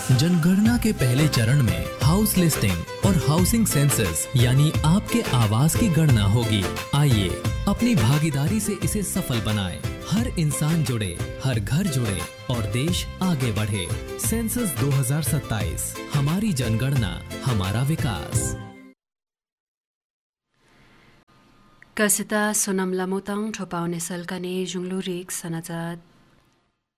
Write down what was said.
जनगणना के पहले चरण में हाउस लिस्टिंग और हाउसिंग सेंसस यानी आपके आवास की गणना होगी। आइए अपनी भागीदारी से इसे सफल बनाएं। हर इंसान जुड़े, हर घर जुड़े और देश आगे बढ़े। सेंसस 2027, हमारी जनगणना, हमारा विकास। Kasita sonam lamotang thopaune salkane junglurik sanata